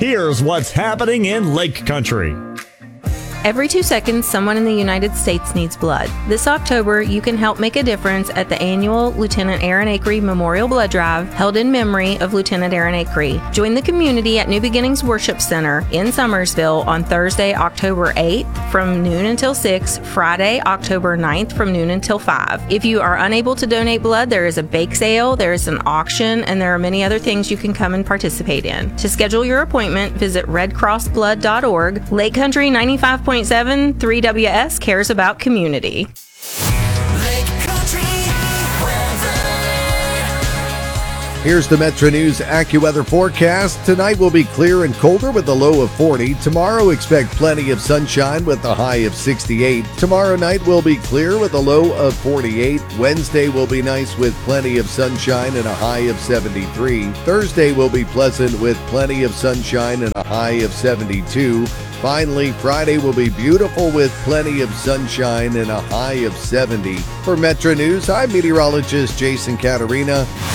Here's what's happening in Lake Country. Every 2 seconds, someone in the United States needs blood. This October, you can help make a difference at the annual Lieutenant Aaron Acree Memorial Blood Drive held in memory of Lieutenant Aaron Acree. Join the community at New Beginnings Worship Center in Summersville on Thursday, October 8th from noon until 6, Friday, October 9th from noon until 5. If you are unable to donate blood, there is a bake sale, there is an auction, and there are many other things you can come and participate in. To schedule your appointment, visit redcrossblood.org. Lake Country 95.7 3WS cares about community. Here's the Metro News AccuWeather forecast. Tonight will be clear and colder with a low of 40. Tomorrow expect plenty of sunshine with a high of 68. Tomorrow night will be clear with a low of 48. Wednesday will be nice with plenty of sunshine and a high of 73. Thursday will be pleasant with plenty of sunshine and a high of 72. Finally, Friday will be beautiful with plenty of sunshine and a high of 70. For Metro News, I'm meteorologist Jason Caterina.